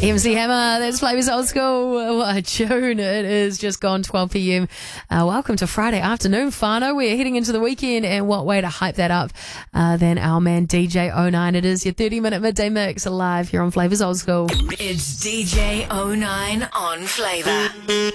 MC Hammer, that's Flavours Old School. What a tune. It is just gone 12 p.m. Welcome to Friday afternoon, whānau. We're heading into the weekend, and what way to hype that up than our man DJ 09. It is your 30-minute midday mix live here on Flavours Old School. It's DJ 09 on Flavour.